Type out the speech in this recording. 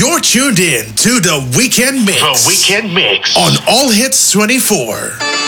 You're tuned in to the Weekend Mix. The Weekend Mix. On All Hits 24.